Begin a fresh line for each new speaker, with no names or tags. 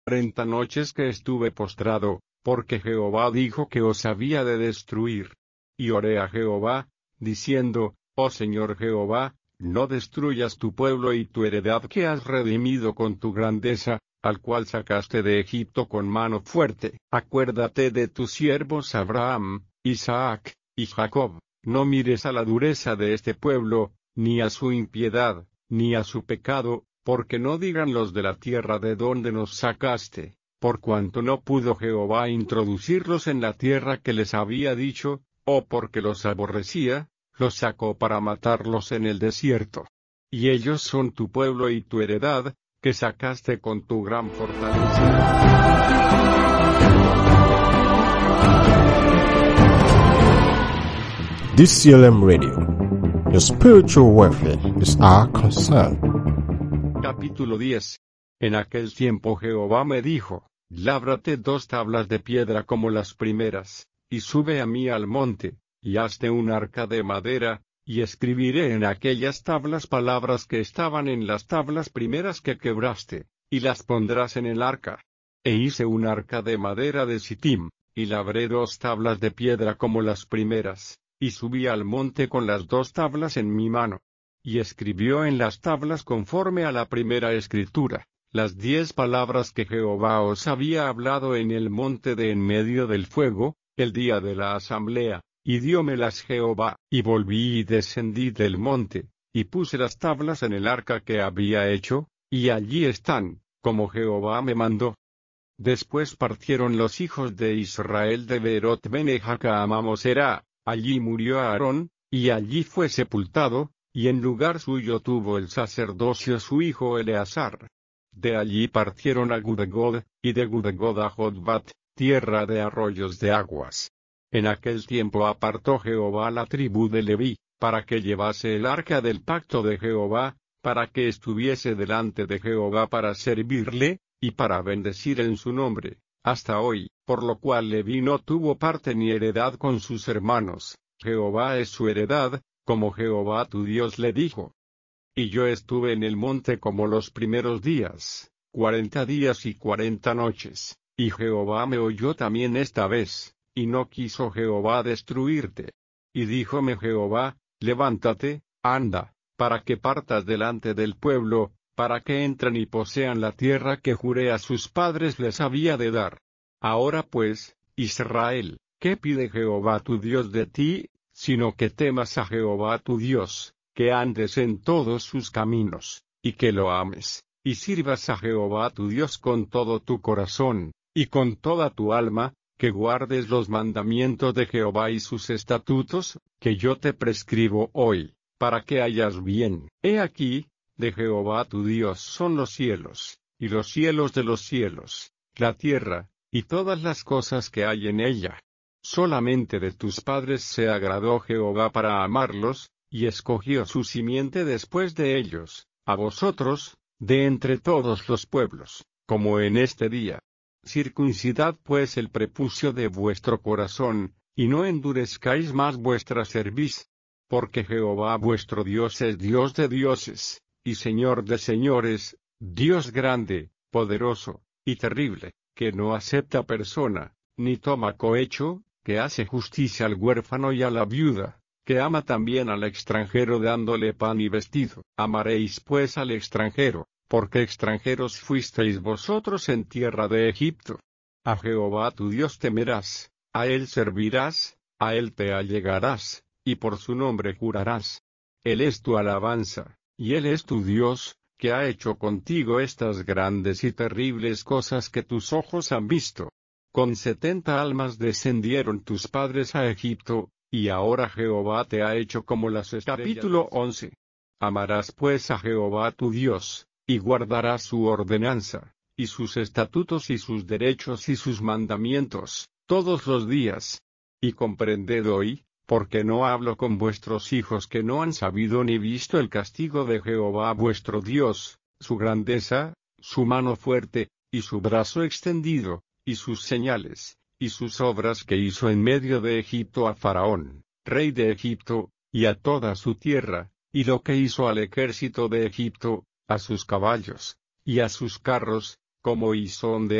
40 noches que estuve postrado, porque Jehová dijo que os había de destruir. Y oré a Jehová, diciendo, Oh Señor Jehová, no destruyas tu pueblo y tu heredad que has redimido con tu grandeza, al cual sacaste de Egipto con mano fuerte. Acuérdate de tus siervos Abraham, Isaac, y Jacob. No mires a la dureza de este pueblo, ni a su impiedad, ni a su pecado, porque no digan los de la tierra de donde nos sacaste, por cuanto no pudo Jehová introducirlos en la tierra que les había dicho, o porque los aborrecía, los sacó para matarlos en el desierto. Y ellos son tu pueblo y tu heredad, que sacaste con tu gran fortaleza.
DCLM Radio. Your spiritual welfare is our concern.
Capítulo 10. En aquel tiempo Jehová me dijo, Lábrate 2 tablas de piedra como las primeras, y sube a mí al monte, y hazte un arca de madera, y escribiré en aquellas tablas palabras que estaban en las tablas primeras que quebraste, y las pondrás en el arca. E hice un arca de madera de Sittim, y labré 2 tablas de piedra como las primeras, y subí al monte con las 2 tablas en mi mano. Y escribió en las tablas conforme a la primera escritura, las 10 palabras que Jehová os había hablado en el monte de en medio del fuego, el día de la asamblea, y diómelas Jehová, y volví y descendí del monte, y puse las tablas en el arca que había hecho, y allí están, como Jehová me mandó. Después partieron los hijos de Israel de Berot Benejaca a Mamosera, allí murió Aarón, y allí fue sepultado, y en lugar suyo tuvo el sacerdocio su hijo Eleazar. De allí partieron a Gudegod, y de Gudegod a Jotbat, tierra de arroyos de aguas. En aquel tiempo apartó Jehová la tribu de Leví, para que llevase el arca del pacto de Jehová, para que estuviese delante de Jehová para servirle, y para bendecir en su nombre, hasta hoy, por lo cual Leví no tuvo parte ni heredad con sus hermanos. Jehová es su heredad, como Jehová tu Dios le dijo. Y yo estuve en el monte como los primeros días, 40 días y 40 noches, y Jehová me oyó también esta vez, y no quiso Jehová destruirte. Y díjome Jehová, levántate, anda, para que partas delante del pueblo, para que entren y posean la tierra que juré a sus padres les había de dar. Ahora pues, Israel, ¿qué pide Jehová tu Dios de ti? Sino que temas a Jehová tu Dios, que andes en todos sus caminos, y que lo ames, y sirvas a Jehová tu Dios con todo tu corazón, y con toda tu alma, que guardes los mandamientos de Jehová y sus estatutos, que yo te prescribo hoy, para que hayas bien. He aquí, de Jehová tu Dios son los cielos, y los cielos de los cielos, la tierra, y todas las cosas que hay en ella. Solamente de tus padres se agradó Jehová para amarlos, y escogió su simiente después de ellos, a vosotros, de entre todos los pueblos, como en este día. Circuncidad pues el prepucio de vuestro corazón, y no endurezcáis más vuestra cerviz, porque Jehová vuestro Dios es Dios de dioses, y Señor de señores, Dios grande, poderoso, y terrible, que no acepta persona, ni toma cohecho, que hace justicia al huérfano y a la viuda, que ama también al extranjero dándole pan y vestido. Amaréis pues al extranjero, porque extranjeros fuisteis vosotros en tierra de Egipto. A Jehová tu Dios temerás, a él servirás, a él te allegarás, y por su nombre jurarás. Él es tu alabanza, y él es tu Dios, que ha hecho contigo estas grandes y terribles cosas que tus ojos han visto. Con 70 almas descendieron tus padres a Egipto, y ahora Jehová te ha hecho como las estrellas. Capítulo 11. Amarás pues a Jehová tu Dios, y guardarás su ordenanza, y sus estatutos y sus derechos y sus mandamientos, todos los días. Y comprended hoy, porque no hablo con vuestros hijos que no han sabido ni visto el castigo de Jehová vuestro Dios, su grandeza, su mano fuerte, y su brazo extendido, y sus señales, y sus obras que hizo en medio de Egipto a Faraón, rey de Egipto, y a toda su tierra, y lo que hizo al ejército de Egipto, a sus caballos, y a sus carros, como hizo donde